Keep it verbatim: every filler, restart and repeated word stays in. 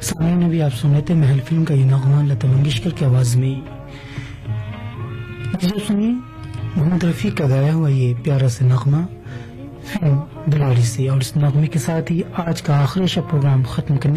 सामने ने भी आप सुन रहे थे महल फिल्म का ये नगमा लता मंगेशकर की आवाज में। जो सुनिए मोहम्मद रफी का गाया हुआ ये प्यारा सा नगमा फिल्म दिलवारी से, और इस नगमे के साथ ही आज का आखिरी प्रोग्राम खत्म करने